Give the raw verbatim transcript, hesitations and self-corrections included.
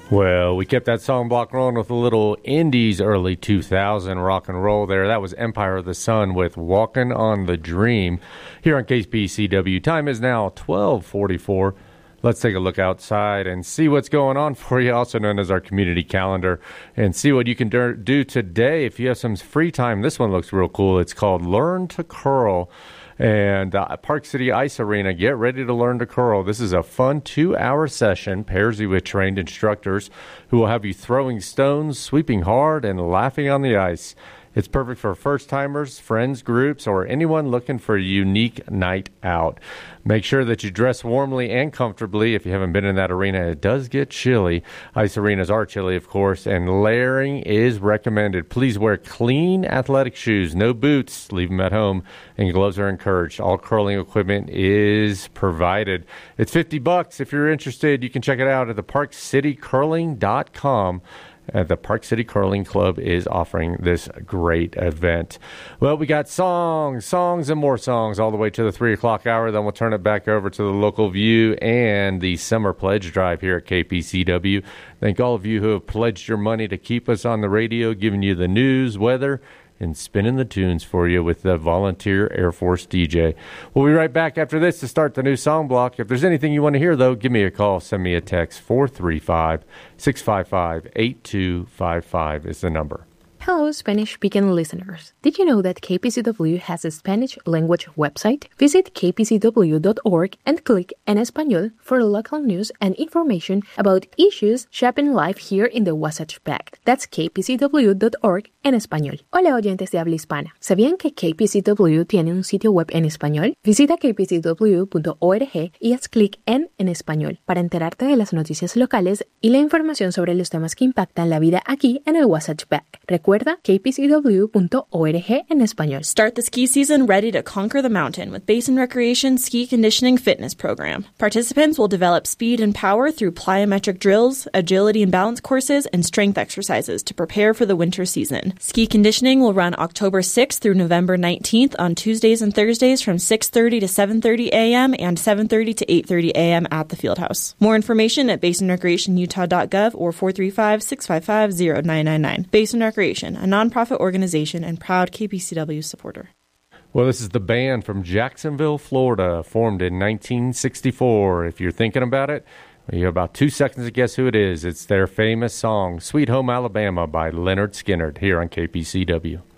Well, we kept that song block rolling with a little Indies early two thousand rock and roll there. That was Empire of the Sun with Walking on the Dream here on K P C W. Time is now twelve forty-four. Let's take a look outside and see what's going on for you, also known as our community calendar, and see what you can do today if you have some free time. This one looks real cool. It's called Learn to Curl. And uh, Park City Ice Arena, get ready to learn to curl. This is a fun two-hour session, pairs you with trained instructors who will have you throwing stones, sweeping hard, and laughing on the ice. It's perfect for first-timers, friends, groups, or anyone looking for a unique night out. Make sure that you dress warmly and comfortably. If you haven't been in that arena, it does get chilly. Ice arenas are chilly, of course, and layering is recommended. Please wear clean athletic shoes, no boots, leave them at home, and gloves are encouraged. All curling equipment is provided. It's fifty bucks. If you're interested, you can check it out at the park city curling dot com. Uh, the Park City Curling Club is offering this great event. Well, we got songs, songs, and more songs all the way to the three o'clock hour. Then we'll turn it back over to the local view and the summer pledge drive here at K P C W. Thank all of you who have pledged your money to keep us on the radio, giving you the news, weather, and spinning the tunes for you with the Volunteer Air Force D J. We'll be right back after this to start the new song block. If there's anything you want to hear, though, give me a call. Send me a text. four three five, six five five, eight two five five is the number. Hello, Spanish-speaking listeners. Did you know that K P C W has a Spanish language website? Visit k p c w dot org and click En Español for local news and information about issues shaping life here in the Wasatch Back. That's k p c w dot org en español. Hola, oyentes de habla hispana. ¿Sabían que K P C W tiene un sitio web en español? Visita k p c w punto org y haz clic en En Español para enterarte de las noticias locales y la información sobre los temas que impactan la vida aquí en el Wasatch Back. Recuerda k p c w punto org en español. Start the ski season ready to conquer the mountain with Basin Recreation Ski Conditioning Fitness Program. Participants will develop speed and power through plyometric drills, agility and balance courses, and strength exercises to prepare for the winter season. Ski conditioning will run October sixth through November nineteenth on Tuesdays and Thursdays from six thirty to seven thirty a.m. and seven thirty to eight thirty a.m. at the Fieldhouse. More information at basin recreation utah dot gov or four three five, six five five, zero nine nine nine. Basin Recreation, a nonprofit organization and proud K P C W supporter. Well, this is the band from Jacksonville, Florida, formed in nineteen sixty-four. If you're thinking about it, you have about two seconds to guess who it is. It's their famous song, Sweet Home Alabama by Leonard Skinner, here on K P C W.